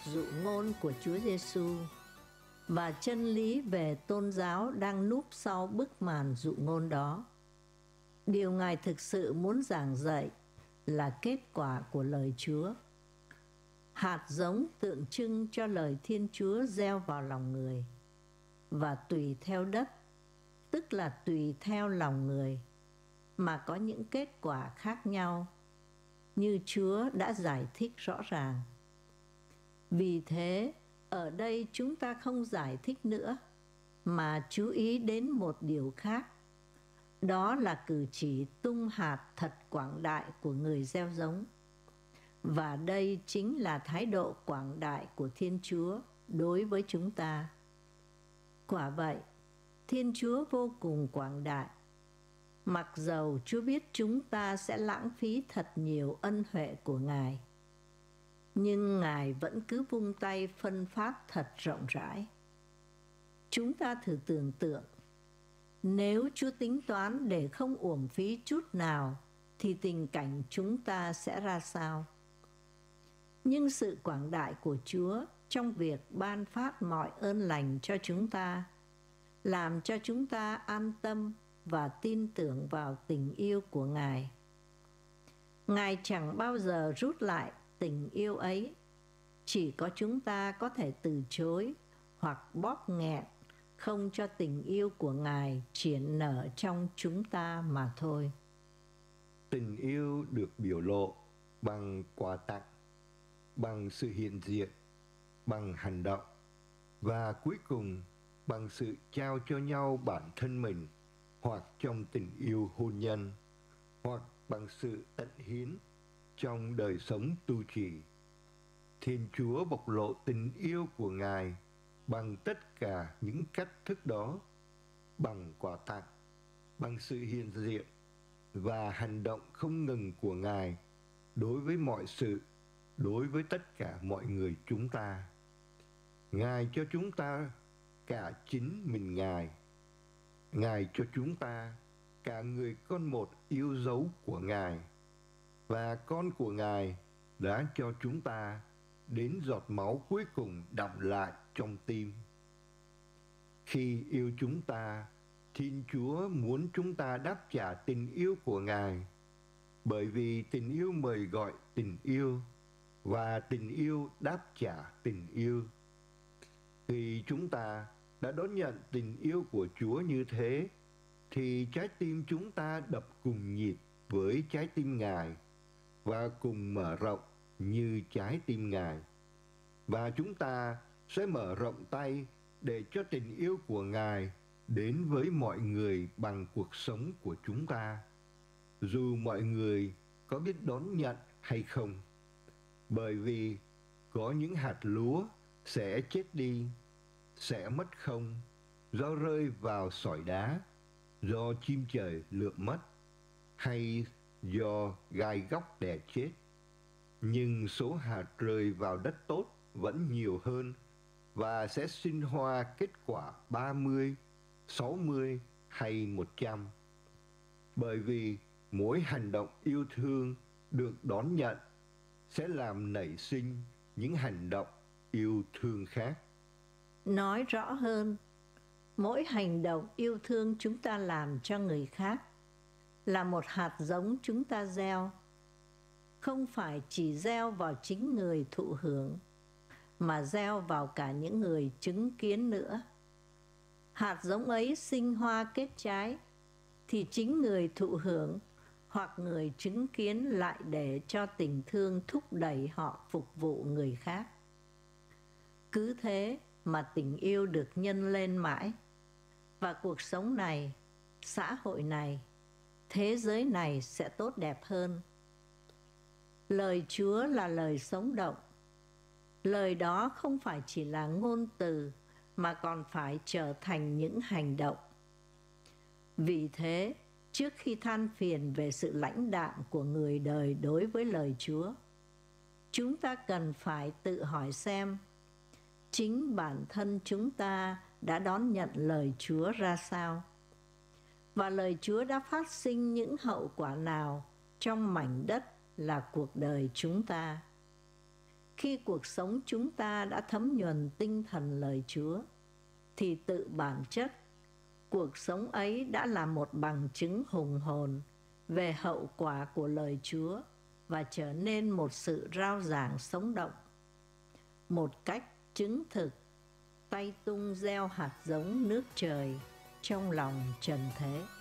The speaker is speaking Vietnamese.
dụ ngôn của Chúa Giêsu và chân lý về tôn giáo đang núp sau bức màn dụ ngôn đó. Điều Ngài thực sự muốn giảng dạy là kết quả của lời Chúa. Hạt giống tượng trưng cho lời Thiên Chúa gieo vào lòng người, và tùy theo đất, tức là tùy theo lòng người, mà có những kết quả khác nhau, như Chúa đã giải thích rõ ràng. Vì thế, ở đây chúng ta không giải thích nữa, mà chú ý đến một điều khác. Đó là cử chỉ tung hạt thật quảng đại của người gieo giống. Và đây chính là thái độ quảng đại của Thiên Chúa đối với chúng ta. Quả vậy, Thiên Chúa vô cùng quảng đại. Mặc dầu Chúa biết chúng ta sẽ lãng phí thật nhiều ân huệ của Ngài, nhưng Ngài vẫn cứ vung tay phân phát thật rộng rãi. Chúng ta thử tưởng tượng, nếu Chúa tính toán để không uổng phí chút nào, thì tình cảnh chúng ta sẽ ra sao? Nhưng sự quảng đại của Chúa trong việc ban phát mọi ơn lành cho chúng ta, làm cho chúng ta an tâm và tin tưởng vào tình yêu của Ngài. Ngài chẳng bao giờ rút lại tình yêu ấy, chỉ có chúng ta có thể từ chối hoặc bóp nghẹt, không cho tình yêu của Ngài triển nở trong chúng ta mà thôi. Tình yêu được biểu lộ bằng quà tặng, bằng sự hiện diện, bằng hành động, và cuối cùng bằng sự trao cho nhau bản thân mình, hoặc trong tình yêu hôn nhân, hoặc bằng sự tận hiến trong đời sống tu trì. Thiên Chúa bộc lộ tình yêu của Ngài bằng tất cả những cách thức đó, bằng quà tặng, bằng sự hiện diện và hành động không ngừng của Ngài đối với mọi sự, đối với tất cả mọi người chúng ta. Ngài cho chúng ta cả chính mình Ngài. Ngài cho chúng ta cả người con một yêu dấu của Ngài, và con của Ngài đã cho chúng ta đến giọt máu cuối cùng đọng lại trong tim. Khi yêu chúng ta, Thiên Chúa muốn chúng ta đáp trả tình yêu của Ngài, bởi vì tình yêu mời gọi tình yêu, và tình yêu đáp trả tình yêu. Khi chúng ta đã đón nhận tình yêu của Chúa như thế, thì trái tim chúng ta đập cùng nhịp với trái tim Ngài, và cùng mở rộng như trái tim Ngài. Và chúng ta sẽ mở rộng tay để cho tình yêu của Ngài đến với mọi người bằng cuộc sống của chúng ta, dù mọi người có biết đón nhận hay không. Bởi vì có những hạt lúa sẽ chết đi, sẽ mất không, do rơi vào sỏi đá, do chim trời lượm mất, hay do gai góc đè chết. Nhưng số hạt rơi vào đất tốt vẫn nhiều hơn, và sẽ sinh hoa kết quả 30, 60 hay 100. Bởi vì mỗi hành động yêu thương được đón nhận sẽ làm nảy sinh những hành động yêu thương khác. Nói rõ hơn, mỗi hành động yêu thương chúng ta làm cho người khác là một hạt giống chúng ta gieo, không phải chỉ gieo vào chính người thụ hưởng, mà gieo vào cả những người chứng kiến nữa. Hạt giống ấy sinh hoa kết trái, thì chính người thụ hưởng hoặc người chứng kiến lại để cho tình thương thúc đẩy họ phục vụ người khác. Cứ thế mà tình yêu được nhân lên mãi, và cuộc sống này, xã hội này, thế giới này sẽ tốt đẹp hơn. Lời Chúa là lời sống động. Lời đó không phải chỉ là ngôn từ, mà còn phải trở thành những hành động. Vì thế, trước khi than phiền về sự lãnh đạm của người đời đối với lời Chúa, chúng ta cần phải tự hỏi xem, chính bản thân chúng ta đã đón nhận lời Chúa ra sao? Và lời Chúa đã phát sinh những hậu quả nào trong mảnh đất là cuộc đời chúng ta? Khi cuộc sống chúng ta đã thấm nhuần tinh thần lời Chúa, thì tự bản chất, cuộc sống ấy đã là một bằng chứng hùng hồn về hậu quả của lời Chúa và trở nên một sự rao giảng sống động. Một cách chứng thực, tay tung gieo hạt giống nước trời trong lòng trần thế.